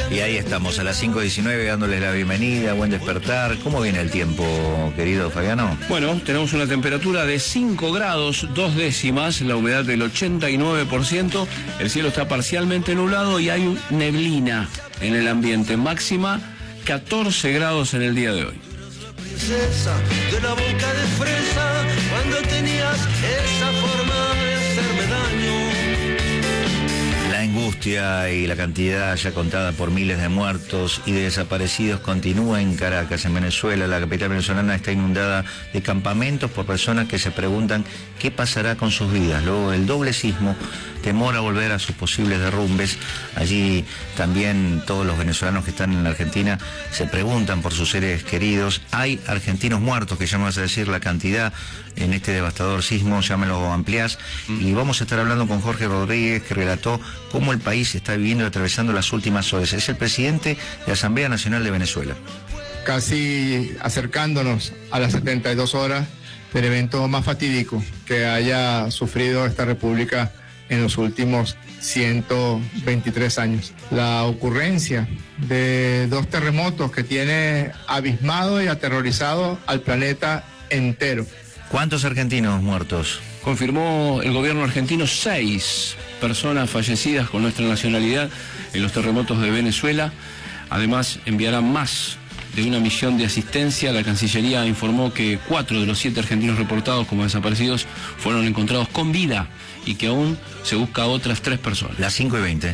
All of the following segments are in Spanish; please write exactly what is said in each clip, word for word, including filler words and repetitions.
Y ahí estamos, a las cinco diecinueve, dándoles la bienvenida, buen despertar. ¿Cómo viene el tiempo, querido Fabiano? Bueno, tenemos una temperatura de cinco grados, dos décimas, la humedad del ochenta y nueve por ciento, el cielo está parcialmente nublado y hay neblina en el ambiente. Máxima catorce grados en el día de hoy. Princesa de la boca de fresa, cuando tenías esa forma de hacerme daño. La angustia y la cantidad ya contada por miles de muertos y de desaparecidos continúa en Caracas, en Venezuela. La capital venezolana está inundada de campamentos por personas que se preguntan qué pasará con sus vidas. Luego del doble sismo, temor a volver a sus posibles derrumbes. Allí también todos los venezolanos que están en la Argentina se preguntan por sus seres queridos. Hay argentinos muertos, que ya me vas a decir la cantidad en este devastador sismo, ya me lo ampliás. Y vamos a estar hablando con Jorge Rodríguez, que relató cómo el país está viviendo y atravesando las últimas horas. Es el presidente de la Asamblea Nacional de Venezuela. Casi acercándonos a las setenta y dos horas del evento más fatídico que haya sufrido esta república en los últimos ciento veintitrés años. La ocurrencia de dos terremotos que tiene abismado y aterrorizado al planeta entero. ¿Cuántos argentinos muertos? Confirmó el gobierno argentino seis personas fallecidas con nuestra nacionalidad en los terremotos de Venezuela. Además, enviará más de una misión de asistencia. La Cancillería informó que cuatro de los siete argentinos reportados como desaparecidos fueron encontrados con vida y que aún se busca a otras tres personas. Las cinco y veinte.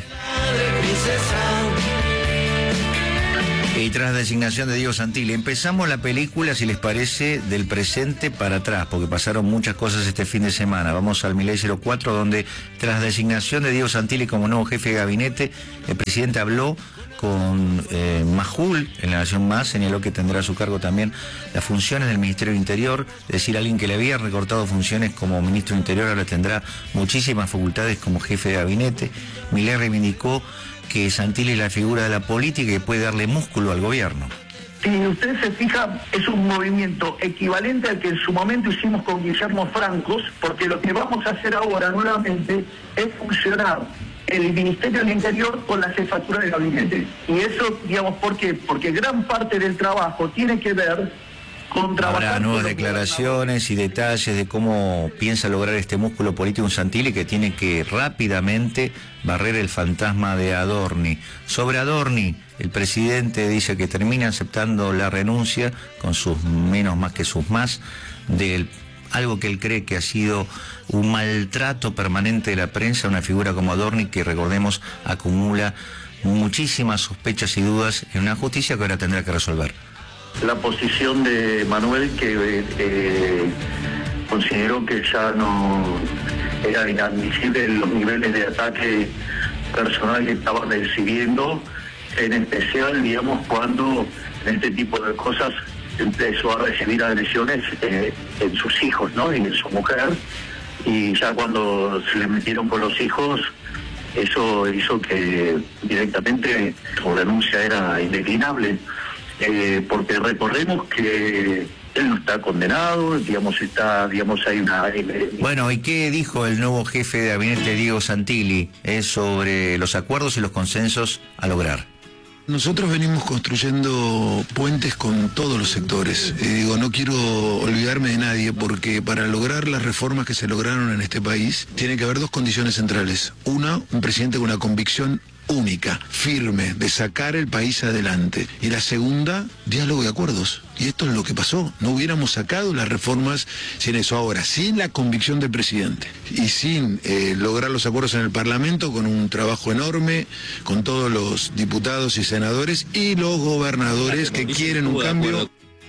Y tras la designación de Diego Santilli, empezamos la película, si les parece, del presente para atrás, porque pasaron muchas cosas este fin de semana. Vamos al Milei cero cuatro, donde tras la designación de Diego Santilli como nuevo jefe de gabinete, el presidente habló con eh, Majul en la Nación Más, señaló que tendrá a su cargo también las funciones del Ministerio del Interior, es decir, alguien que le había recortado funciones como ministro del Interior ahora tendrá muchísimas facultades como jefe de gabinete. Milei reivindicó que Santilli es la figura de la política y puede darle músculo al gobierno. Si usted se fija, es un movimiento equivalente al que en su momento hicimos con Guillermo Francos, porque lo que vamos a hacer ahora nuevamente es fusionar el Ministerio del Interior con la jefatura de gabinete. Y eso, digamos, ¿por qué? Porque gran parte del trabajo tiene que ver con trabajar. Habrá nuevas declaraciones y detalles de cómo piensa lograr este músculo político un Santilli que tiene que rápidamente barrer el fantasma de Adorni. Sobre Adorni, el presidente dice que termina aceptando la renuncia con sus menos más que sus más del algo que él cree que ha sido un maltrato permanente de la prensa, una figura como Adorni que, recordemos, acumula muchísimas sospechas y dudas en una justicia que ahora tendrá que resolver. La posición de Manuel, que eh, consideró que ya no era inadmisible los niveles de ataque personal que estaba recibiendo, en especial, digamos, cuando en este tipo de cosas empezó a recibir agresiones eh, en sus hijos, ¿no? Y en su mujer, y ya cuando se le metieron con los hijos, eso hizo que directamente su renuncia era indeclinable, eh, porque recordemos que él no está condenado, digamos, está, digamos, hay una... Eh, bueno, ¿y qué dijo el nuevo jefe de gabinete, Diego Santilli, eh, sobre los acuerdos y los consensos a lograr? Nosotros venimos construyendo puentes con todos los sectores. Eh, digo, no quiero olvidarme de nadie porque para lograr las reformas que se lograron en este país tiene que haber dos condiciones centrales. Una, un presidente con una convicción única, firme, de sacar el país adelante. Y la segunda, diálogo y acuerdos. Y esto es lo que pasó. No hubiéramos sacado las reformas sin eso. Ahora, sin la convicción del presidente y sin eh, lograr los acuerdos en el Parlamento, con un trabajo enorme, con todos los diputados y senadores y los gobernadores que quieren un cambio.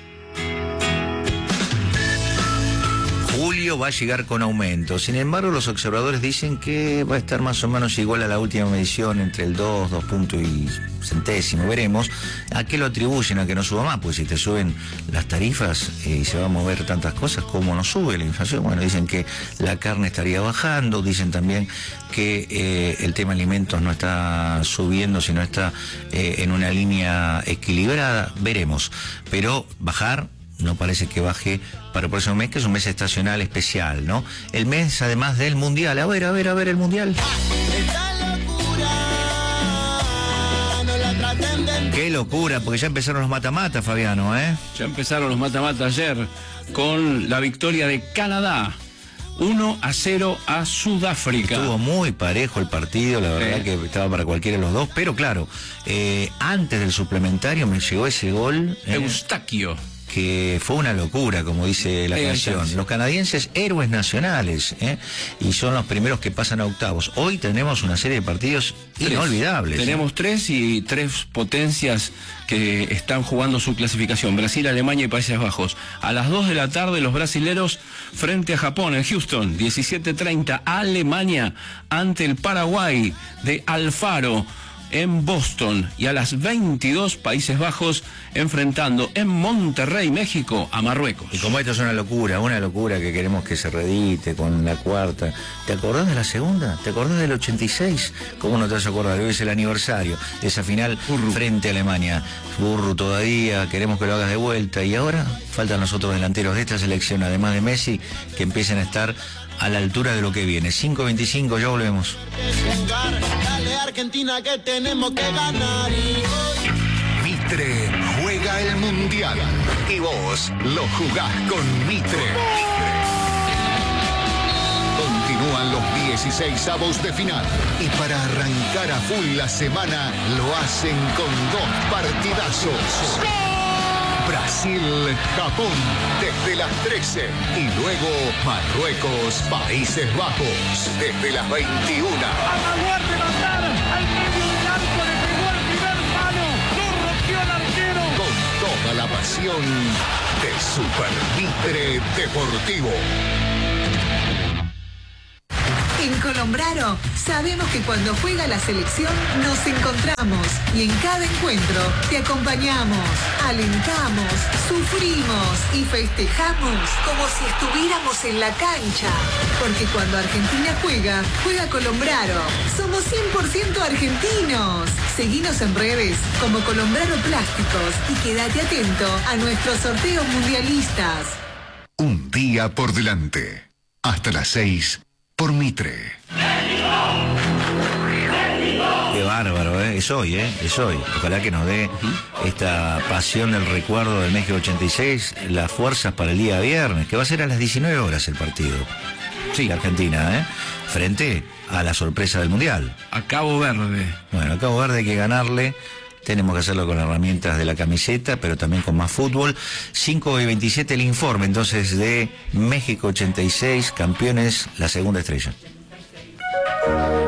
Julio va a llegar con aumento. Sin embargo, los observadores dicen que va a estar más o menos igual a la última medición, entre el dos, dos puntos y centésimo. Veremos a qué lo atribuyen, a que no suba más, pues si te suben las tarifas eh, y se va a mover tantas cosas, ¿cómo no sube la inflación? Bueno, dicen que la carne estaría bajando, dicen también que eh, el tema alimentos no está subiendo, sino está eh, en una línea equilibrada. Veremos, pero bajar no parece que baje para el próximo mes, que es un mes estacional especial, ¿no? El mes, además del Mundial. A ver, a ver, a ver el Mundial. Esta locura no la traté Qué locura, porque ya empezaron los mata-mata, Fabiano, ¿eh? Ya empezaron los mata-mata ayer con la victoria de Canadá. uno a cero a Sudáfrica. Estuvo muy parejo el partido, la verdad, sí, que estaba para cualquiera de los dos, pero claro, eh, antes del suplementario me llegó ese gol. Eh, Eustaquio. Que fue una locura, como dice la sí, canción. sí. Los canadienses, héroes nacionales, ¿eh? Y son los primeros que pasan a octavos. Hoy tenemos una serie de partidos tres. inolvidables. Tenemos ¿eh? tres y tres potencias que están jugando su clasificación. Brasil, Alemania y Países Bajos. A las dos de la tarde los brasileros frente a Japón en Houston. diecisiete treinta Alemania ante el Paraguay de Alfaro en Boston, y a las veintidós Países Bajos enfrentando en Monterrey, México, a Marruecos. Y como esto es una locura, una locura que queremos que se reedite con la cuarta. ¿Te acordás de la segunda? ¿Te acordás del ochenta y seis? ¿Cómo no te vas a acordar? Hoy es el aniversario de esa final Burru. frente a Alemania. Burru todavía, queremos que lo hagas de vuelta. Y ahora faltan los otros delanteros de esta selección, además de Messi, que empiecen a estar a la altura de lo que viene. cinco veinticinco, ya volvemos. Dale Argentina que tenemos que ganar y hoy... Mitre juega el Mundial y vos lo jugás con Mitre. Continúan los dieciseisavos de final y para arrancar a full la semana lo hacen con dos partidazos. Brasil-Japón desde las trece y luego Marruecos-Países Bajos desde las veintiuna. Amaguar de mandar al medio del arco, le pegó al primer palo, lo rompió el arquero. Con toda la pasión de Super Mitre Deportivo. En Colombraro sabemos que cuando juega la selección nos encontramos y en cada encuentro te acompañamos, alentamos, sufrimos y festejamos como si estuviéramos en la cancha. Porque cuando Argentina juega, juega Colombraro. Somos cien por ciento argentinos. Seguinos en redes como Colombraro Plásticos y quédate atento a nuestros sorteos mundialistas. Un día por delante. Hasta las seis. Por Mitre. Qué bárbaro, ¿eh? Es hoy, ¿eh? Es hoy. Ojalá que nos dé uh-huh. esta pasión del recuerdo del México ochenta y seis, las fuerzas para el día viernes, que va a ser a las diecinueve horas el partido. Sí, Argentina, ¿eh? Frente a la sorpresa del Mundial. A Cabo Verde. Bueno, a Cabo Verde hay que ganarle. Tenemos que hacerlo con herramientas de la camiseta, pero también con más fútbol. cinco y veintisiete el informe, entonces, de México ochenta y seis, campeones, la segunda estrella.